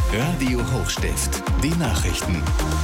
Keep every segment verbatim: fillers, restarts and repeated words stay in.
Radio Hochstift, die Nachrichten.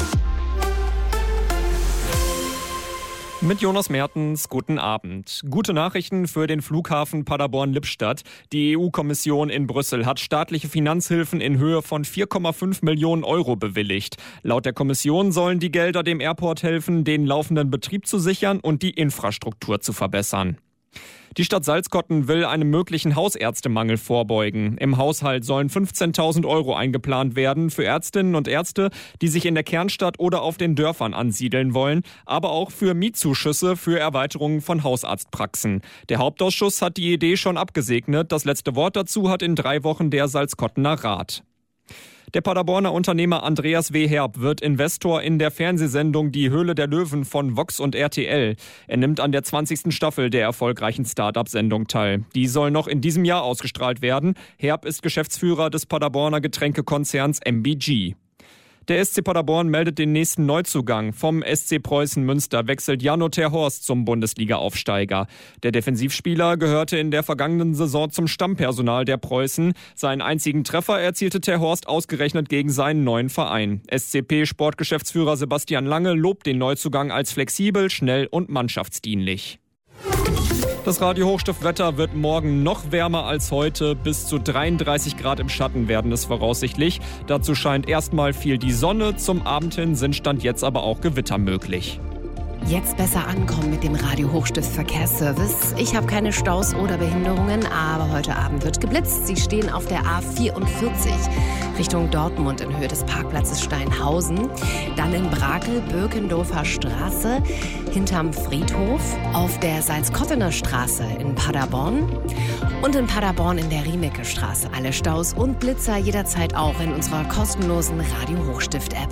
Mit Jonas Mertens, guten Abend. Gute Nachrichten für den Flughafen Paderborn-Lippstadt. Die E U-Kommission in Brüssel hat staatliche Finanzhilfen in Höhe von vier Komma fünf Millionen Euro bewilligt. Laut der Kommission sollen die Gelder dem Airport helfen, den laufenden Betrieb zu sichern und die Infrastruktur zu verbessern. Die Stadt Salzkotten will einem möglichen Hausärztemangel vorbeugen. Im Haushalt sollen fünfzehntausend Euro eingeplant werden für Ärztinnen und Ärzte, die sich in der Kernstadt oder auf den Dörfern ansiedeln wollen, aber auch für Mietzuschüsse für Erweiterungen von Hausarztpraxen. Der Hauptausschuss hat die Idee schon abgesegnet. Das letzte Wort dazu hat in drei Wochen der Salzkottener Rat. Der Paderborner Unternehmer Andreas W. Herb wird Investor in der Fernsehsendung Die Höhle der Löwen von Vox und R T L. Er nimmt an der zwanzigsten Staffel der erfolgreichen Start-up-Sendung teil. Die soll noch in diesem Jahr ausgestrahlt werden. Herb ist Geschäftsführer des Paderborner Getränkekonzerns M B G. Der S C Paderborn meldet den nächsten Neuzugang. Vom S C Preußen Münster wechselt Jano ter Horst zum Bundesliga-Aufsteiger. Der Defensivspieler gehörte in der vergangenen Saison zum Stammpersonal der Preußen. Seinen einzigen Treffer erzielte ter Horst ausgerechnet gegen seinen neuen Verein. S C P-Sportgeschäftsführer Sebastian Lange lobt den Neuzugang als flexibel, schnell und mannschaftsdienlich. Das Radio Hochstift-Wetter wird morgen noch wärmer als heute. Bis zu dreiunddreißig Grad im Schatten werden es voraussichtlich. Dazu scheint erstmal viel die Sonne. Zum Abend hin sind Stand jetzt aber auch Gewitter möglich. Jetzt besser ankommen mit dem Radio Hochstift Verkehrsservice. Ich habe keine Staus oder Behinderungen, aber heute Abend wird geblitzt. Sie stehen auf der A vierundvierzig Richtung Dortmund in Höhe des Parkplatzes Steinhausen. Dann in Brakel, Birkendorfer Straße, hinterm Friedhof, auf der Salzkottener Straße in Paderborn und in Paderborn in der Riemecke Straße. Alle Staus und Blitzer jederzeit auch in unserer kostenlosen Radio Hochstift-App.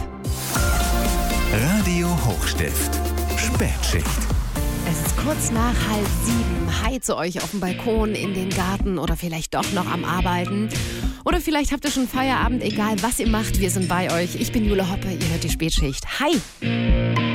Radio Hochstift. Spätschicht. Es ist kurz nach halb sieben. Hi zu euch auf dem Balkon, in den Garten oder vielleicht doch noch am Arbeiten. Oder vielleicht habt ihr schon Feierabend, egal was ihr macht, wir sind bei euch. Ich bin Jule Hoppe, ihr hört die Spätschicht. Hi!